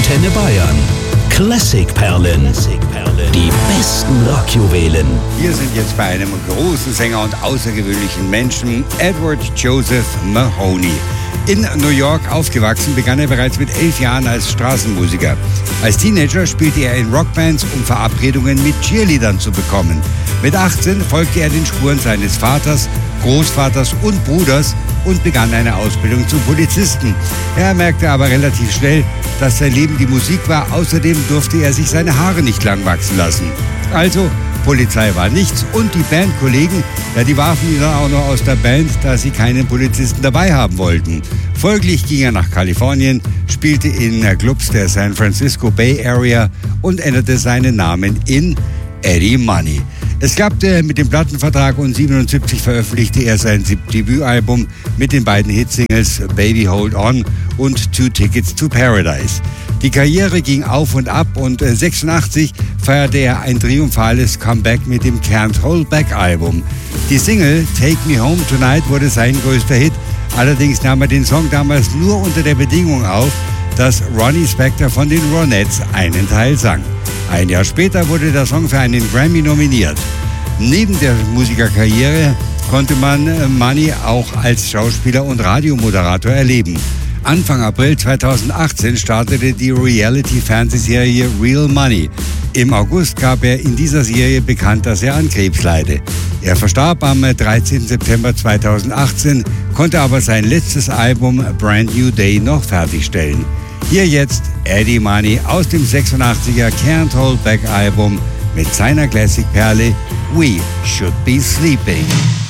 Antenne Bayern. Klassikperlen. Die besten Rockjuwelen. Wir sind jetzt bei einem großen Sänger und außergewöhnlichen Menschen, Edward Joseph Mahoney. In New York aufgewachsen, begann er bereits mit 11 Jahren als Straßenmusiker. Als Teenager spielte er in Rockbands, um Verabredungen mit Cheerleadern zu bekommen. Mit 18 folgte er den Spuren seines Vaters, Großvaters und Bruders und begann eine Ausbildung zum Polizisten. Er merkte aber relativ schnell, dass sein Leben die Musik war. Außerdem durfte er sich seine Haare nicht lang wachsen lassen. Also, Polizei war nichts und die Bandkollegen, die warfen ihn dann auch noch aus der Band, da sie keinen Polizisten dabei haben wollten. Folglich ging er nach Kalifornien, spielte in Clubs der San Francisco Bay Area und änderte seinen Namen in Eddie Money. Es klappte mit dem Plattenvertrag und 1977 veröffentlichte er sein Debütalbum mit den beiden Hitsingles Baby Hold On und Two Tickets to Paradise. Die Karriere ging auf und ab und 1986 feierte er ein triumphales Comeback mit dem Can't Hold Back Album. Die Single Take Me Home Tonight wurde sein größter Hit, allerdings nahm er den Song damals nur unter der Bedingung auf, dass Ronnie Spector von den Ronettes einen Teil sang. Ein Jahr später wurde der Song für einen Grammy nominiert. Neben der Musikerkarriere konnte man Money auch als Schauspieler und Radiomoderator erleben. Anfang April 2018 startete die Reality-Fernsehserie Real Money. Im August gab er in dieser Serie bekannt, dass er an Krebs leide. Er verstarb am 13. September 2018, konnte aber sein letztes Album Brand New Day noch fertigstellen. Hier jetzt Eddie Money aus dem 86er Can't Hold Back Album mit seiner Classic-Perle We Should Be Sleeping.